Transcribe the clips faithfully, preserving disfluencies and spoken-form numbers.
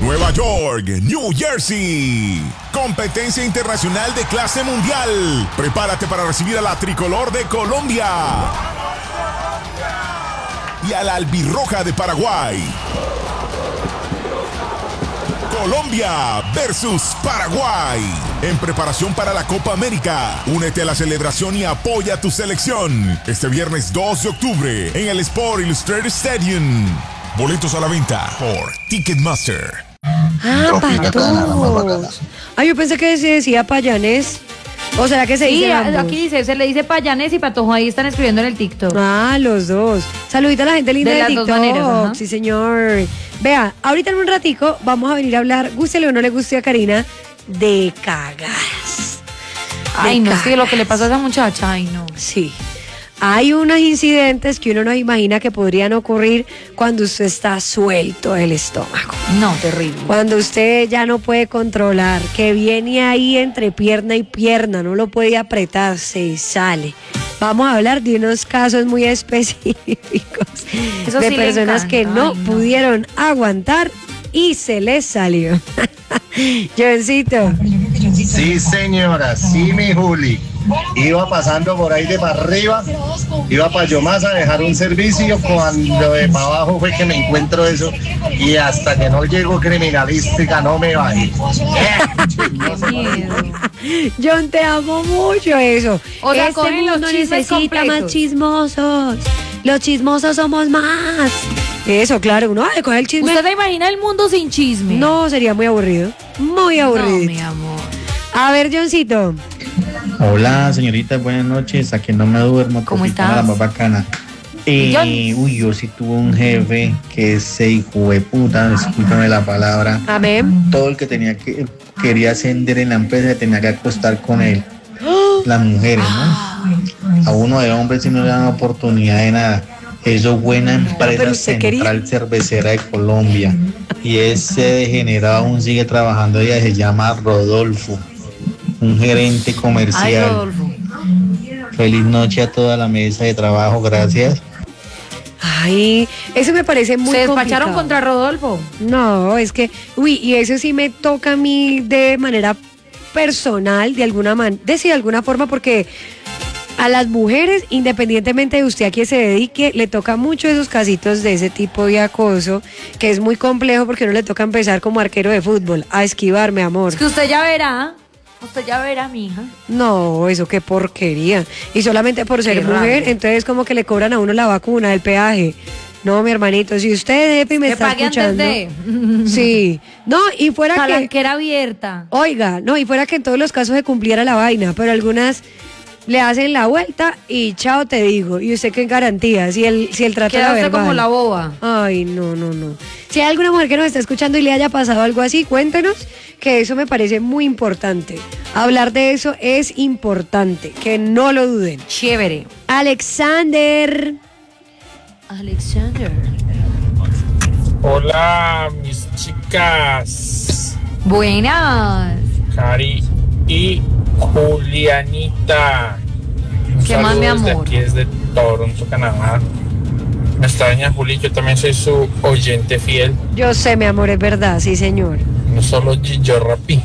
Nueva York, New Jersey. Competencia internacional de clase mundial. Prepárate para recibir a la tricolor de Colombia y a la albirroja de Paraguay. Colombia versus Paraguay. En preparación para la Copa América. Únete a la celebración y apoya a tu selección. Este viernes dos de octubre en el Sport Illustrated Stadium. Boletos a la venta por Ticketmaster. Ah, Patos. Ah, yo pensé que se decía Payanés. ¿O será que se sí, dice ambos? Aquí dice, se le dice Payanés y Patojo, ahí están escribiendo en el TikTok. Ah, los dos. Saludita a la gente linda de, de las TikTok. Dos maneras, sí, señor. Vea, ahorita en un ratico vamos a venir a hablar, gústele o no le guste a Karina, de cagadas. Ay, de no, sí, lo que le pasó a esa muchacha, ay, no. Sí. Hay unos incidentes que uno no imagina que podrían ocurrir cuando usted está suelto del estómago. No, terrible. Cuando usted ya no puede controlar, que viene ahí entre pierna y pierna, no lo puede apretar, se sale. Vamos a hablar de unos casos muy específicos Eso de sí personas que no, Ay, no pudieron aguantar y se les salió. Jovencito. Sí, señora, sí, mi Juli. Iba pasando por ahí de para arriba, iba para Yomás a dejar un servicio, cuando de para abajo fue que me encuentro eso, y hasta que no llego criminalística no me bajé. John, te amo mucho eso. O sea, este cogen los mundo chismes necesita completos. más chismosos. Los chismosos somos más. Eso, claro, uno va a coger el chisme. ¿Usted se imagina el mundo sin chisme? No, sería muy aburrido. Muy aburrido. No, mi amor. A ver, Johncito. Hola, señorita, buenas noches. Aquí no me duermo. ¿Cómo Tropicana, estás? la más bacana. Eh, uy, yo sí tuve un jefe que ese hijo de puta, discúlpame la palabra. Amén. Todo el que tenía que quería ascender en la empresa tenía que acostar con él. Las mujeres, ¿no? A uno de hombres si no le dan oportunidad de nada. Eso es buena pero empresa usted Central quería. Cervecera de Colombia. Y ese degenerado aún sigue trabajando allá, se llama Rodolfo. Un gerente Ay, comercial. Rodolfo. Feliz noche a toda la mesa de trabajo, gracias. Ay, eso me parece muy ¿Se despacharon complicado. contra Rodolfo? No, es que, uy, y eso sí me toca a mí de manera personal, de alguna man, de, sí, de alguna forma, porque a las mujeres, independientemente de usted a qué se dedique, le toca mucho esos casitos de ese tipo de acoso, que es muy complejo porque uno le toca empezar como arquero de fútbol, a esquivar, mi amor. Es que usted ya verá. Usted ya verá, mija. No, eso qué porquería. Y solamente por ser Qué mujer, rabia. entonces como que le cobran a uno la vacuna, el peaje. No, mi hermanito, si usted, Epi, me Que está pague escuchando. antes de. Sí. No, y fuera que... Palanquera abierta. Oiga, no, y fuera que en todos los casos se cumpliera la vaina, pero algunas le hacen la vuelta y chao te digo. Y usted qué garantía, si el, si el trato Queda era usted verbal. como la boba. Ay, no, no, no. Si hay alguna mujer que nos está escuchando y le haya pasado algo así, cuéntenos, que eso me parece muy importante. Hablar de eso es importante, que no lo duden. Chévere. Alexander. Alexander. Hola, mis chicas, Buenas. Cari y Julianita. Un ¿Qué más, mi saludo desde amor? aquí, desde Toronto, Canadá. Me extraña, Juli, yo también soy su oyente fiel, Yo sé, mi amor, es verdad, sí, señor. no solo Gillo Rapi.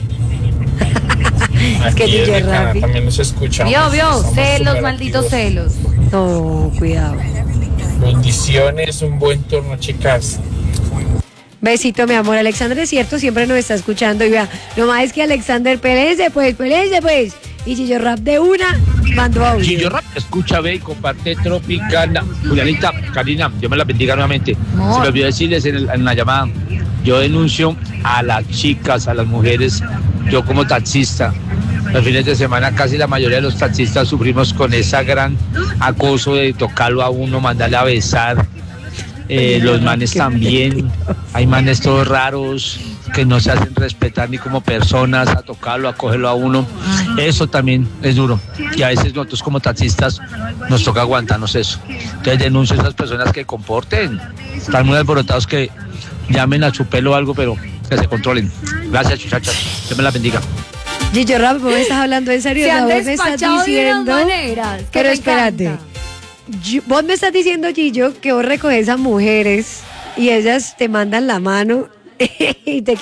Es que Aquí Gillo desde Canadá Rapi. también nos escuchamos. Vio, vio, Estamos celos, súper malditos activos. celos. No, cuidado. Bendiciones, un buen turno, chicas. Besito, mi amor. Alexander, es cierto, siempre nos está escuchando. Y vea, lo más es que Alexander, pelece, pues, pelece, pues. Y Gillo Rap de una mandó audio. Gillo Rap, escucha, ve y comparte Tropicana. Julianita, Karina, Dios me la bendiga nuevamente. Amor. Se me olvidó decirles en, el- en la llamada, yo denuncio a las chicas, a las mujeres, yo como taxista. Los fines de semana casi la mayoría de los taxistas sufrimos con esa gran acoso de tocarlo a uno, mandarle a besar. Eh, los manes también, hay manes todos raros que no se hacen respetar ni como personas, a tocarlo, a cogerlo a uno. Eso también es duro. Y a veces nosotros como taxistas nos toca aguantarnos eso. Entonces denuncio a esas personas que comporten. Están muy alborotados, que llamen a su pelo o algo, pero que se controlen. Gracias, muchachas. Dios me la bendiga. Gillo Rap, ¿vos me estás hablando en serio? Se O sea, han vos me estás despachado de unas diciendo... maneras. que Pero me espérate. encanta. Yo- vos me estás diciendo, Gillo, que vos recoges a mujeres y ellas te mandan la mano y te